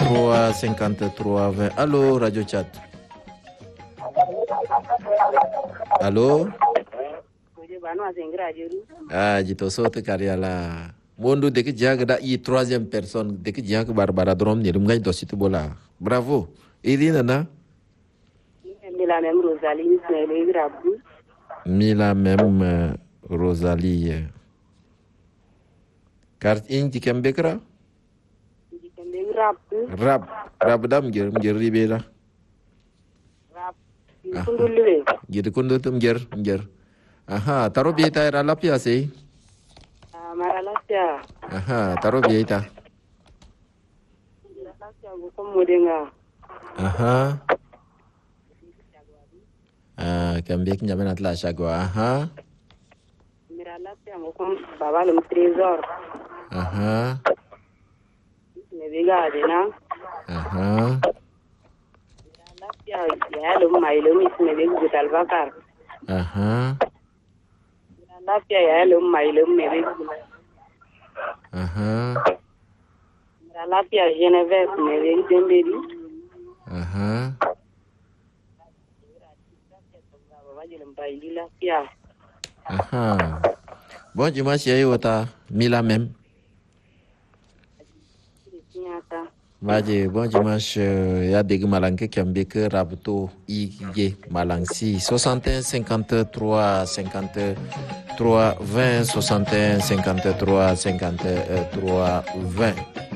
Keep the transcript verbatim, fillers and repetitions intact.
trois cinquante-trois vingt. Allô, Radio Chat. Allô? Ah, jito sote kariala. Mondo dek jaga da i troisième personne dek jaga barbara drom ni dum ngay dositu bola. Bravo. Irina na? Mila même Rosalie Ismaël Rabou. Mila même uh, Rosalie. Carte in di kembekra? Di kembek Rabou. Rab. Rab dam ger ger ribela. Rab. Kundulwe. Gitu kundu tum ger ger. Aha, taro bieta era lapia sei. Ah, maralasia. Aha, taro bieta. Maralasia ko modenga. Aha. Ah, kambek nyamen atla shagwa. Aha. Maralasia ko baba lum trésor. Aha. Ne biga dina. Aha. Maralasia ya lum mailum isme big gutal bakar. Aha. Maralasia ya lum mailum me big. Aha. Maralasia Geneviève me big dembedi. Aha. Aha. Bon dimanche ayo ta mila même. Maje bon dimanche ya deg malanke kambe ke rabto ige malangsi soixante et un cinquante-trois cinquante-trois vingt soixante et un cinquante-trois cinquante-trois vingt.